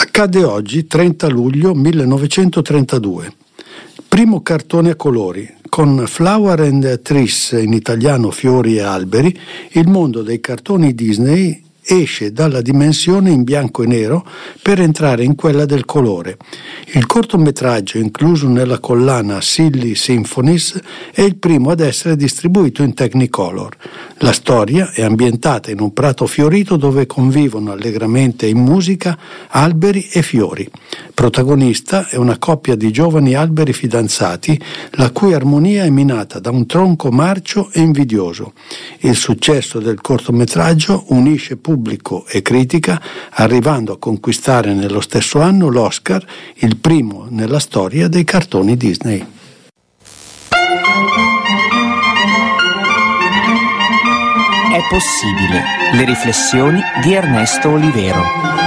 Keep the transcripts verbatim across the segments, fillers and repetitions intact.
Accade oggi, trenta luglio millenovecentotrentadue. Primo cartone a colori. Con Flower and Trees, in italiano fiori e alberi, il mondo dei cartoni Disney esce dalla dimensione in bianco e nero per entrare in quella del colore. Il cortometraggio, incluso nella collana Silly Symphonies, è il primo ad essere distribuito in Technicolor. La storia è ambientata in un prato fiorito dove convivono allegramente in musica alberi e fiori. Protagonista è una coppia di giovani alberi fidanzati, la cui armonia è minata da un tronco marcio e invidioso. Il successo del cortometraggio unisce pubblico e critica, arrivando a conquistare nello stesso anno l'Oscar, il primo nella storia dei cartoni Disney. È possibile. Le riflessioni di Ernesto Olivero.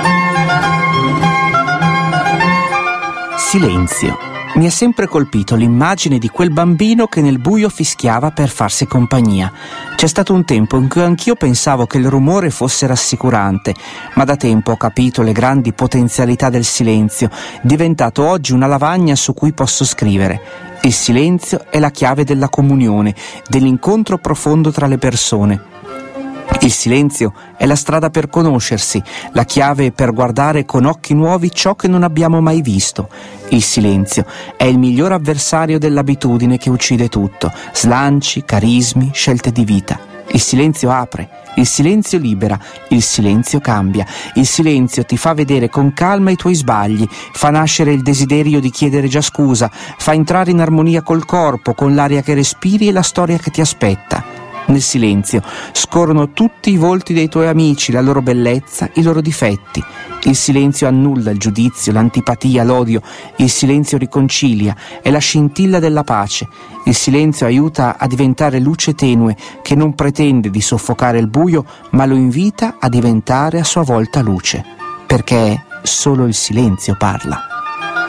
Silenzio. Mi ha sempre colpito l'immagine di quel bambino che nel buio fischiava per farsi compagnia. C'è stato un tempo in cui anch'io pensavo che il rumore fosse rassicurante, ma da tempo ho capito le grandi potenzialità del silenzio, diventato oggi una lavagna su cui posso scrivere. Il silenzio è la chiave della comunione, dell'incontro profondo tra le persone. Il silenzio è la strada per conoscersi, la chiave per guardare con occhi nuovi ciò che non abbiamo mai visto. Il silenzio è il miglior avversario dell'abitudine che uccide tutto, slanci, carismi, scelte di vita. Il silenzio apre, il silenzio libera, il silenzio cambia, il silenzio ti fa vedere con calma i tuoi sbagli, fa nascere il desiderio di chiedere già scusa, fa entrare in armonia col corpo, con l'aria che respiri e la storia che ti aspetta. Nel silenzio scorrono tutti i volti dei tuoi amici, la loro bellezza, i loro difetti. Il silenzio annulla il giudizio, l'antipatia, l'odio. Il silenzio riconcilia, è la scintilla della pace. Il silenzio aiuta a diventare luce tenue che non pretende di soffocare il buio, ma lo invita a diventare a sua volta luce. Perché solo il silenzio parla.